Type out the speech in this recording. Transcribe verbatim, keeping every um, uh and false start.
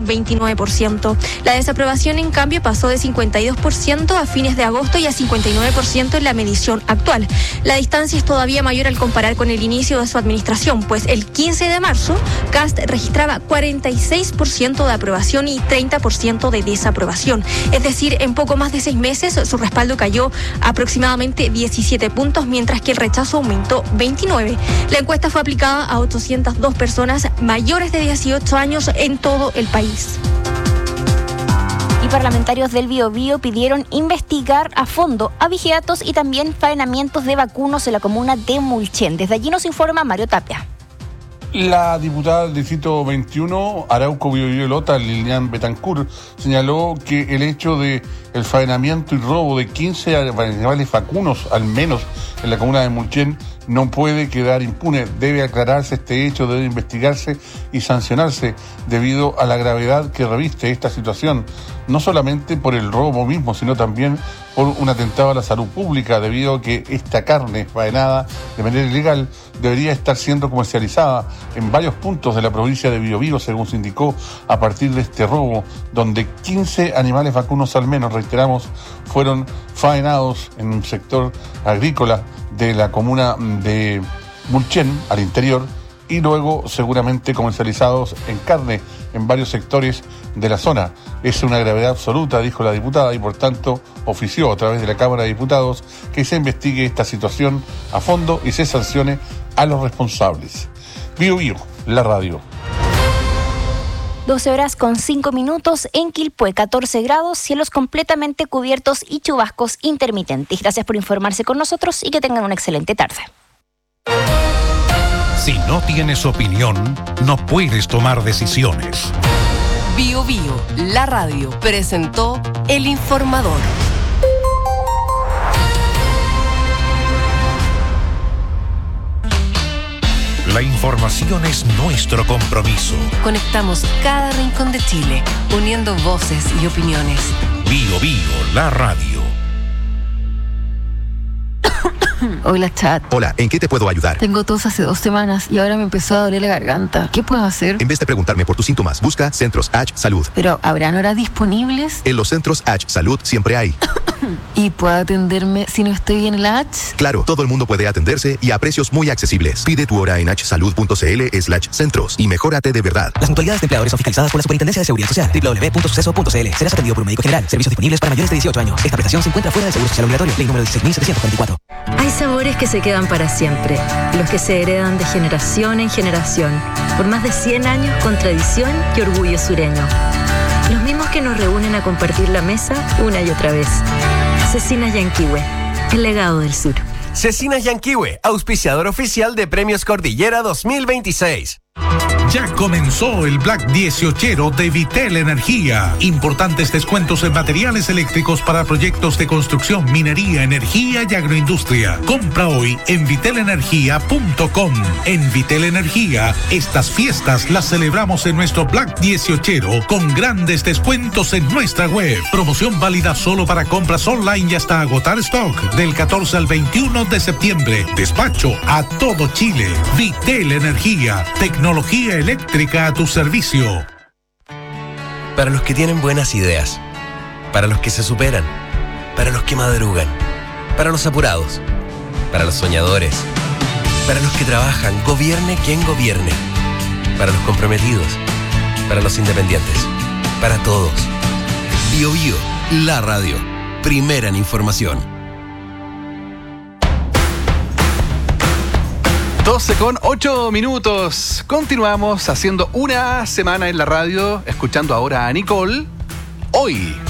veintinueve por ciento. La desaprobación, en cambio, pasó de cincuenta y dos por ciento a fines de agosto y a cincuenta y nueve por ciento en la medición actual. La distancia es todavía mayor al comparar con el inicio de su administración, pues el quince de marzo, Kast registraba cuarenta y seis por ciento de aprobación y treinta por ciento de desaprobación. Es decir, en poco más de seis meses, su respaldo cayó aproximadamente diecisiete puntos, mientras que el rechazo aumentó veintinueve. La encuesta fue aplicada a ochocientas dos personas mayores de dieciocho años en todo el país. Y parlamentarios del Biobío pidieron investigar a fondo abigeatos y también faenamientos de vacunos en la comuna de Mulchen. Desde allí nos informa Mario Tapia. La diputada del Distrito veintiuno, Arauco Biobío Lota, Lilian Betancourt, señaló que el hecho de el faenamiento y robo de quince animales vacunos, al menos en la comuna de Mulchen, no puede quedar impune. Debe aclararse este hecho, debe investigarse y sancionarse debido a la gravedad que reviste esta situación, no solamente por el robo mismo, sino también por un atentado a la salud pública, debido a que esta carne faenada de manera ilegal debería estar siendo comercializada en varios puntos de la provincia de Biobío, según se indicó, a partir de este robo, donde quince animales vacunos al menos, reiteramos, fueron faenados en un sector agrícola de la comuna de Mulchen, al interior, y luego seguramente comercializados en carne en varios sectores de la zona. Es una gravedad absoluta, dijo la diputada, y por tanto ofició a través de la Cámara de Diputados que se investigue esta situación a fondo y se sancione a los responsables. Biobío, la radio. doce horas con cinco minutos en Quilpué, catorce grados, cielos completamente cubiertos y chubascos intermitentes. Gracias por informarse con nosotros y que tengan una excelente tarde. Si no tienes opinión, no puedes tomar decisiones. Biobío, la radio, presentó El Informador. La información es nuestro compromiso. Conectamos cada rincón de Chile, uniendo voces y opiniones. Biobío, la radio. Hola, chat. Hola, ¿en qué te puedo ayudar? Tengo tos hace dos semanas y ahora me empezó a doler la garganta. ¿Qué puedo hacer? En vez de preguntarme por tus síntomas, busca Centros H Salud. ¿Pero habrán horas disponibles? En los Centros H Salud siempre hay. ¿Y puedo atenderme si no estoy en la H? Claro, todo el mundo puede atenderse y a precios muy accesibles. Pide tu hora en hsalud.cl slash centros y mejórate de verdad. Las mutualidades de empleadores son fiscalizadas por la Superintendencia de Seguridad Social. doble u doble u doble u punto suceso punto c l. Serás atendido por un médico general. Servicios disponibles para mayores de dieciocho años. Esta prestación se encuentra fuera del Seguro Social Obligatorio. Ley número dieciséis mil setecientos cuarenta y cuatro. Hay sabores que se quedan para siempre, los que se heredan de generación en generación, por más de cien años con tradición y orgullo sureño. Los mismos que nos reúnen a compartir la mesa una y otra vez. Cecinas Yanquihue, el legado del sur. Cecinas Yanquihue, auspiciador oficial de Premios Cordillera dos mil veintiséis. Ya comenzó el Black dieciochero de Vitel Energía. Importantes descuentos en materiales eléctricos para proyectos de construcción, minería, energía y agroindustria. Compra hoy en vitel energía punto com. En Vitel Energía, estas fiestas las celebramos en nuestro Black dieciochero con grandes descuentos en nuestra web. Promoción válida solo para compras online y hasta agotar stock. Del catorce al veintiuno de septiembre. Despacho a todo Chile. Vitel Energía. Tecnología eléctrica a tu servicio. Para los que tienen buenas ideas, para los que se superan, para los que madrugan, para los apurados, para los soñadores, para los que trabajan, gobierne quien gobierne, para los comprometidos, para los independientes, para todos. Biobío, la radio, primera en información. doce con ocho minutos. Continuamos haciendo una semana en la radio, escuchando ahora a Nicole. Hoy